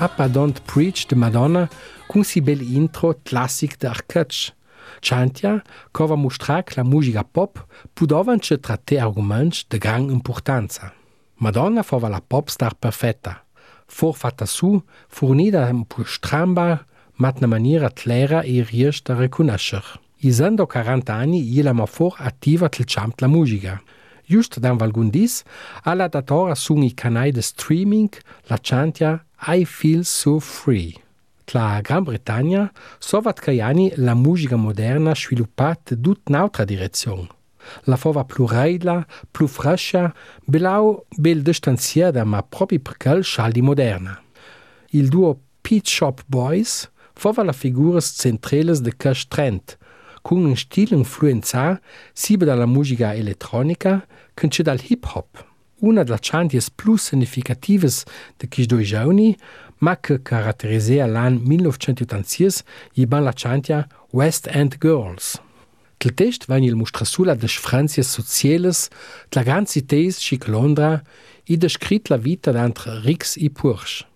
Papa Don't Preach de Madonna con si bel intro classic de Arcatch. Chantia, che va mostrare che la musica pop può trattare argomenti di grande importanza. Madonna fa la popstar perfetta, fatta su, fornita un po' stramba, ma in una maniera clara e riesce a riconoscere. Isando 40 anni, ella ma for attiva nel campo della musica. Just dan valgundis, alla datora sun i canali di streaming la chantia I Feel So Free. La Gran Bretagna, sovat caiani la musica moderna sviluppat tut un'altra direzione. La fova più reidla, più fresca, belau bel distanziata ma proprio per quel scialdi moderna. Il duo Pet Shop Boys fova la figura centrale de questo trend, con un stile influenzato sia dalla musica elettronica che dal hip-hop. Una delle chanties più significative di questi due giorni, ma che caratterizza l'anno 1986, è la chantia West End Girls. Il testo viene mostrato delle differenze sociali della grande città come Londra e descritto la vita entre ricchi e poveri.